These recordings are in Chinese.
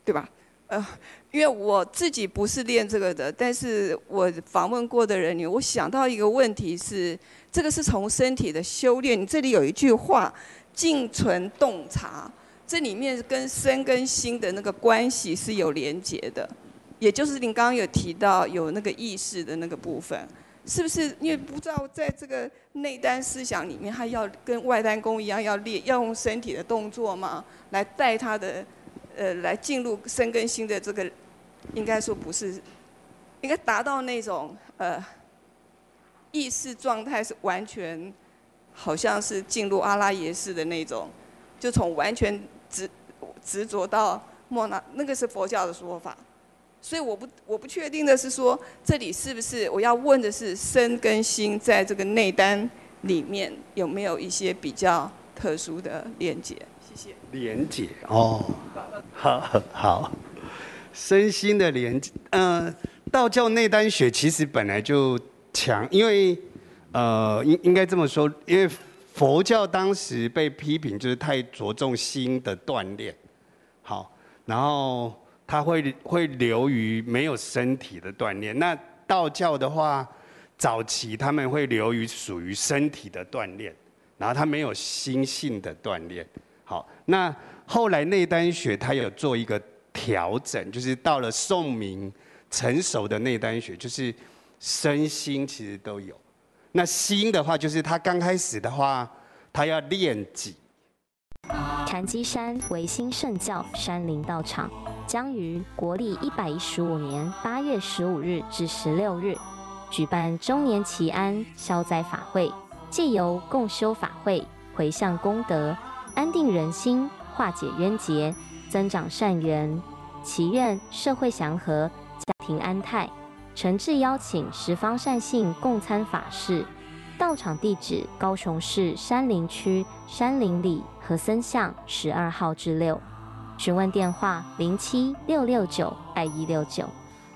对吧？因为我自己不是练这个的，但是我访问过的人里，我想到一个问题是，这个是从身体的修炼。你这里有一句话，静存洞察，这里面跟身跟心的那个关系是有连结的，也就是您刚刚有提到有那个意识的那个部分，是不是？因为不知道在这个内丹思想里面，他要跟外丹功一样，要用身体的动作嘛，来带他的。来进入身跟心的这个，应该说不是，应该达到那种意识状态是完全，好像是进入阿拉耶识的那种，就从完全执着到莫那，那个是佛教的说法。所以我不确定的是说，这里是不是我要问的是身跟心在这个内丹里面有没有一些比较特殊的连结？谢谢。 连结哦。好，身心的连接，道教内丹学其实本来就强，因为应该这么说，因为佛教当时被批评就是太着重心的锻炼，好，然后它会流于没有身体的锻炼。那道教的话，早期他们会流于属于身体的锻炼，然后它没有心性的锻炼。好，那后来内丹学它有做一个调整，就是到了宋明成熟的内丹学，就是身心其实都有。那心的话，就是它刚开始的话，它要练己。 禅机山维新圣教山林道场将于国历115年8月15日至16日举办周年祈安消灾法会，借由共修法会，回向功德，安定人心，化解冤结，增长善缘，祈愿社会祥和，家庭安泰。诚挚邀请十方善信共参法事。道场地址：高雄市山林区山林里和森巷12号至6。询问电话：07-669-2169。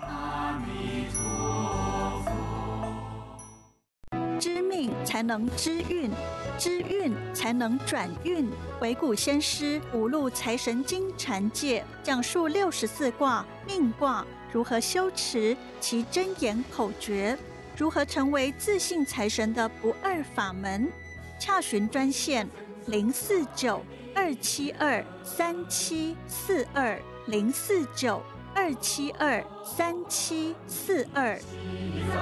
知命才能知运，知运才能转运。惟古先师五路财神经禅戒讲述64卦命卦如何修持其真言口诀，如何成为自信财神的不二法门。洽询专线049-272-3742，049-272-3742。